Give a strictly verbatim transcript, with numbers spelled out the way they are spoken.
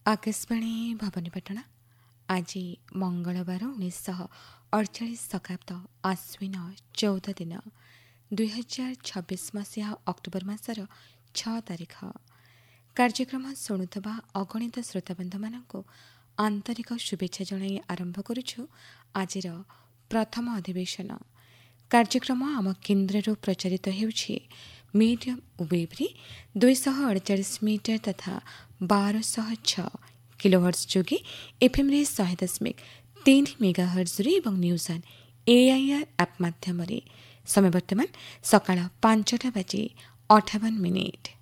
ଆକାଶବାଣୀ ଭବାନୀପାଟଣା। ଆଜି ମଙ୍ଗଳବାର ଉଣେଇଶହ ଅଡ଼ଚାଳିଶ ଶତାବ୍ଦ ଆଶ୍ୱିନ ଚଉଦ ଦିନ ଦୁଇହଜାର ଛବିଶ ମସିହା ଅକ୍ଟୋବର ମାସର ଛଅ ତାରିଖ। କାର୍ଯ୍ୟକ୍ରମ ଶୁଣୁଥିବା ଅଗଣିତ ଶ୍ରୋତାବନ୍ଧୁମାନଙ୍କୁ ଆନ୍ତରିକ ଶୁଭେଚ୍ଛା ଜଣାଇ ଆରମ୍ଭ କରୁଛୁ ଆଜିର ପ୍ରଥମ ଅଧିବେଶନ କାର୍ଯ୍ୟକ୍ରମ। ଆମ କେନ୍ଦ୍ରରୁ ପ୍ରଚାରିତ ହେଉଛି ମିଡିୟମ୍ ୱେଭ୍ରେ ଦୁଇଶହ ଅଡ଼ଚାଳିଶ ମିଟର ତଥା ବାରଶହ ଛଅ କିଲୋହର୍ଟ୍ଜ ଯୋଗେ ଏଫ୍ଏମ୍ରେ ଶହେ ଦଶମିକ ତିନି ମେଗା ହର୍ଟ୍ଜରେ ଏବଂ ନ୍ୟୁଜ୍ ଅନ୍ ଏଆଇଆର୍ ଆପ୍ ମାଧ୍ୟମରେ। ସମୟ ବର୍ତ୍ତମାନ ସକାଳ ପାଞ୍ଚଟା ବାଜି ଅଠାବନ ମିନିଟ୍।